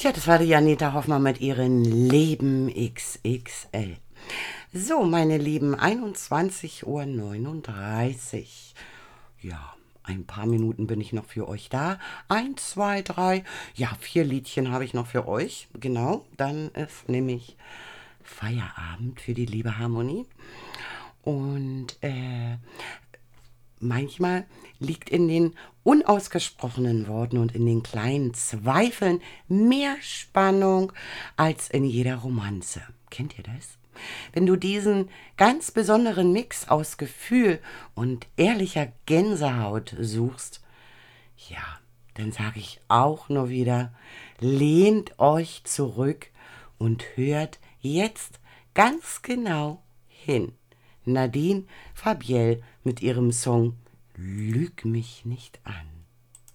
Tja, das war die Janita Hoffmann mit ihrem Leben XXL. So, meine Lieben, 21:39 Uhr. Ja, ein paar Minuten bin ich noch für euch da. 1, 2, 3. Ja, 4 Liedchen habe ich noch für euch. Genau, dann ist nämlich Feierabend für die liebe Harmonie. Und manchmal liegt in den unausgesprochenen Worten und in den kleinen Zweifeln mehr Spannung als in jeder Romanze. Kennt ihr das? Wenn du diesen ganz besonderen Mix aus Gefühl und ehrlicher Gänsehaut suchst, ja, dann sage ich auch nur wieder, lehnt euch zurück und hört jetzt ganz genau hin. Nadine Fabiel mit ihrem Song Lüg mich nicht an.